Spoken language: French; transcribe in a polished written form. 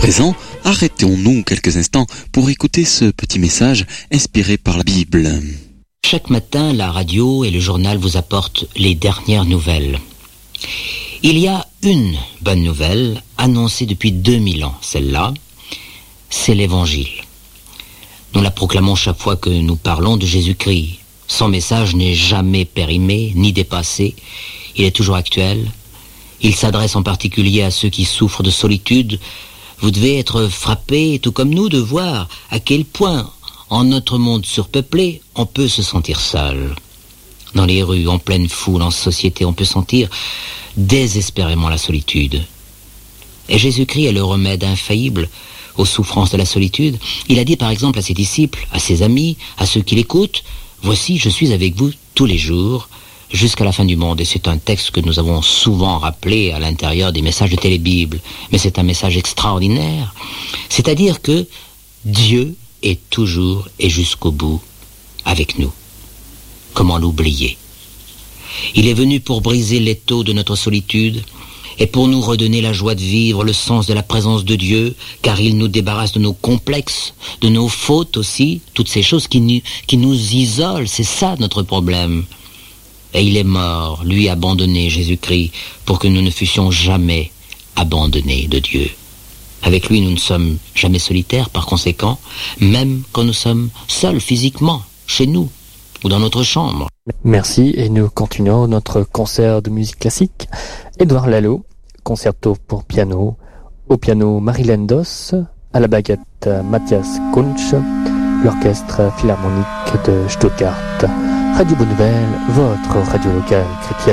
présent, arrêtons-nous quelques instants pour écouter ce petit message inspiré par la Bible. Chaque matin, la radio et le journal vous apportent les dernières nouvelles. Il y a une bonne nouvelle annoncée depuis 2000 ans. Celle-là, c'est l'Évangile. Nous la proclamons chaque fois que nous parlons de Jésus-Christ. Son message n'est jamais périmé ni dépassé. Il est toujours actuel. Il s'adresse en particulier à ceux qui souffrent de solitude. Vous devez être frappés, tout comme nous, de voir à quel point, en notre monde surpeuplé, on peut se sentir seul. Dans les rues, en pleine foule, en société, on peut sentir désespérément la solitude. Et Jésus-Christ est le remède infaillible aux souffrances de la solitude. Il a dit par exemple à ses disciples, à ses amis, à ceux qui l'écoutent, « Voici, je suis avec vous tous les jours, jusqu'à la fin du monde. » Et c'est un texte que nous avons souvent rappelé à l'intérieur des messages de Télébible. Mais c'est un message extraordinaire. C'est-à-dire que Dieu est toujours et jusqu'au bout avec nous. Comment l'oublier? Il est venu pour briser l'étau de notre solitude et pour nous redonner la joie de vivre, le sens de la présence de Dieu, car il nous débarrasse de nos complexes, de nos fautes aussi, toutes ces choses qui nous isolent. C'est ça notre problème. Et il est mort, lui abandonné, Jésus-Christ, pour que nous ne fussions jamais abandonnés de Dieu. Avec lui, nous ne sommes jamais solitaires, par conséquent, même quand nous sommes seuls physiquement, chez nous, ou dans notre chambre. Merci, et nous continuons notre concert de musique classique. Édouard Lalo, concerto pour piano, au piano Marilène Dos, à la baguette Matthias Kunsch, l'orchestre philharmonique de Stuttgart. Radio Bonne Nouvelle, votre radio locale chrétienne.